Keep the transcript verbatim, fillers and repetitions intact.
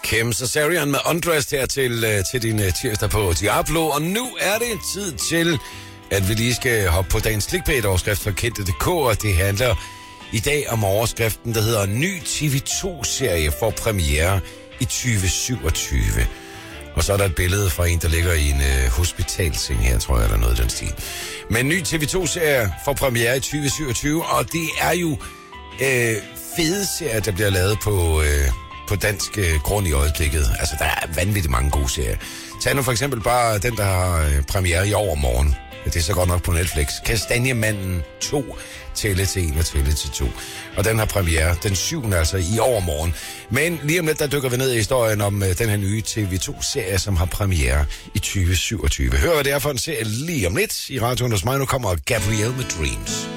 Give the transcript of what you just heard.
Kim Cesarian med Undressed her til, til din tirsdag på Diablo. Og nu er det tid til, at vi lige skal hoppe på dagens clickbait-overskrift fra Kendte punktum d k, og det handler i dag om overskriften, der hedder Ny T V to-serie for premiere i tyve syvogtyve. Og så er der et billede fra en, der ligger i en øh, hospitalseng her, tror jeg, der er noget i den stil. Men ny T V to-serie for premiere i tyve syvogtyve, og det er jo øh, fede serier, der bliver lavet på... Øh, på dansk øh, grund i øjeblikket. Altså, der er vanvittigt mange gode serier. Tag nu for eksempel bare den, der har øh, premiere i overmorgen. Det er så godt nok på Netflix. Kastanjemanden to, tælle til en og tælle til to. Og den har premiere den syvende, altså i overmorgen. Men lige om lidt, der dykker vi ned i historien om øh, den her nye T V to-serie, som har premiere i tyve syvogtyve. Hør, hvad det er for en serie lige om lidt i radioen hos mig. Nu kommer Gabrielle med Dreams.